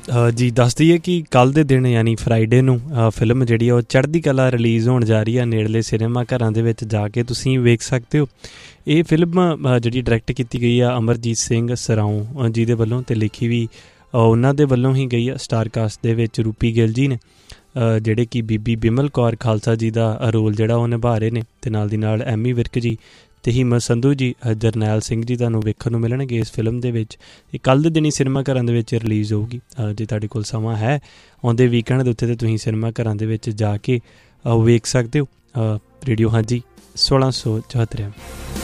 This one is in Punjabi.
ਜੀ ਦੱਸ ਦਈਏ ਕਿ ਕੱਲ੍ਹ ਦੇ ਦਿਨ ਯਾਨੀ ਫਰਾਈਡੇ ਨੂੰ ਫਿਲਮ ਜਿਹੜੀ ਆ ਉਹ ਚੜ੍ਹਦੀ ਕਲਾ ਰਿਲੀਜ਼ ਹੋਣ ਜਾ ਰਹੀ ਆ। ਨੇੜਲੇ ਸਿਨੇਮਾ ਘਰਾਂ ਦੇ ਵਿੱਚ ਜਾ ਕੇ ਤੁਸੀਂ ਵੇਖ ਸਕਦੇ ਹੋ। ਇਹ ਫਿਲਮ ਜਿਹੜੀ ਡਾਇਰੈਕਟ ਕੀਤੀ ਗਈ ਆ ਅਮਰਜੀਤ ਸਿੰਘ ਸਰਾਉਂ ਜੀ ਦੇ ਵੱਲੋਂ, ਅਤੇ ਲਿਖੀ ਵੀ ਉਹਨਾਂ ਦੇ ਵੱਲੋਂ ਹੀ ਗਈ ਆ। ਸਟਾਰ ਕਾਸਟ ਦੇ ਵਿੱਚ ਰੂਪੀ ਗਿੱਲ ਜੀ ਨੇ, ਜਿਹੜੇ ਕਿ ਬੀਬੀ ਬਿਮਲ ਕੌਰ ਖਾਲਸਾ ਜੀ ਦਾ ਰੋਲ ਜਿਹੜਾ ਉਹ ਨਿਭਾ ਰਹੇ ਨੇ, ਅਤੇ ਨਾਲ ਦੀ ਨਾਲ ਐਮੀ ਵਿਰਕ ਜੀ ਅਤੇ ਹਿੰਮਤ ਸੰਧੂ ਜੀ, ਜਰਨੈਲ ਸਿੰਘ ਜੀ ਤੁਹਾਨੂੰ ਵੇਖਣ ਨੂੰ ਮਿਲਣਗੇ ਇਸ ਫਿਲਮ ਦੇ ਵਿੱਚ। ਇਹ ਕੱਲ੍ਹ ਦੇ ਦਿਨ ਹੀ ਸਿਨੇਮਾ ਘਰਾਂ ਦੇ ਵਿੱਚ ਰਿਲੀਜ਼ ਹੋਊਗੀ। ਜੇ ਤੁਹਾਡੇ ਕੋਲ ਸਮਾਂ ਹੈ ਆਉਂਦੇ ਵੀਕਐਂਡ ਦੇ ਉੱਤੇ, ਤਾਂ ਤੁਸੀਂ ਸਿਨੇਮਾ ਘਰਾਂ ਦੇ ਵਿੱਚ ਜਾ ਕੇ ਵੇਖ ਸਕਦੇ ਹੋ। ਰੇਡੀਓ ਹਾਂਜੀ 1674